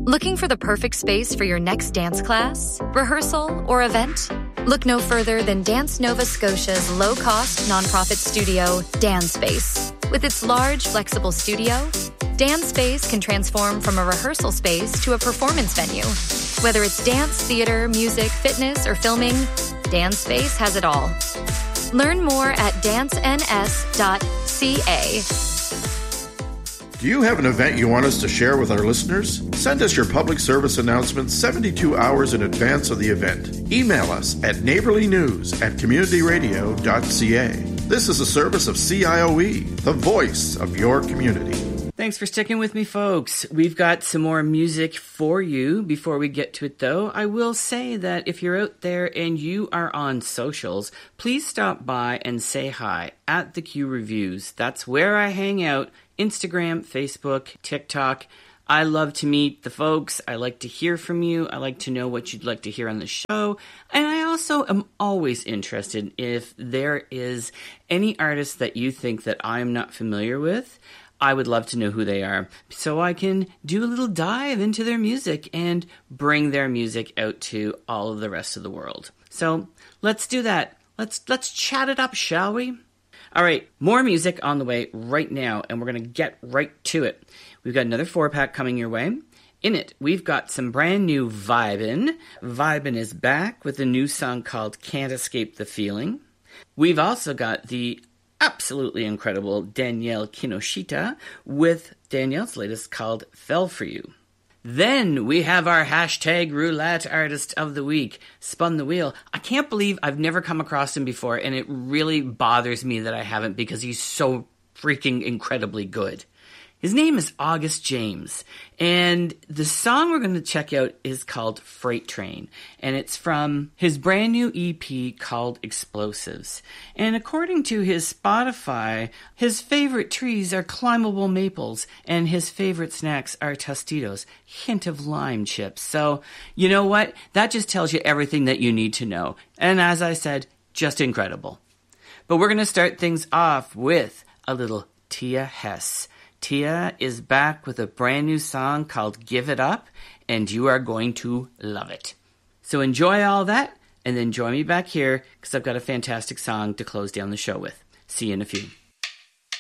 Looking for the perfect space for your next dance class, rehearsal, or event? Look no further than Dance Nova Scotia's low-cost nonprofit studio, DanceSpace. With its large, flexible studio, DanceSpace can transform from a rehearsal space to a performance venue. Whether it's dance, theater, music, fitness, or filming, DanceSpace has it all. Learn more at dancens.ca. Do you have an event you want us to share with our listeners? Send us your public service announcement 72 hours in advance of the event. Email us at neighborlynews@communityradio.ca. This is a service of CIOE, the voice of your community. Thanks for sticking with me, folks. We've got some more music for you. Before we get to it, though, I will say that if you're out there and you are on socials, please stop by and say hi at the Q Reviews. That's where I hang out. Instagram, Facebook, TikTok. I love to meet the folks. I like to hear from you. I like to know what you'd like to hear on the show. And I also am always interested if there is any artist that you think that I'm not familiar with. I would love to know who they are so I can do a little dive into their music and bring their music out to all of the rest of the world. So let's do that. Let's chat it up, shall we? All right, more music on the way right now, and we're going to get right to it. We've got another 4-pack coming your way. In it, we've got some brand new Vibin'. Vibin' is back with a new song called Can't Escape the Feeling. We've also got the absolutely incredible Danielle Kinoshita with Danielle's latest called Fell For You. Then we have our hashtag roulette artist of the week, Spun the Wheel. I can't believe I've never come across him before, and it really bothers me that I haven't because he's so freaking incredibly good. His name is August James, and the song we're going to check out is called Freight Train, and it's from his brand new EP called Explosives. And according to his Spotify, his favorite trees are climbable maples, and his favorite snacks are Tostitos, hint of lime chips. So, you know what? That just tells you everything that you need to know. And as I said, just incredible. But we're going to start things off with a little Tia Hess. Tia is back with a brand new song called Give It Up, and you are going to love it. So enjoy all that, and then join me back here, because I've got a fantastic song to close down the show with. See you in a few.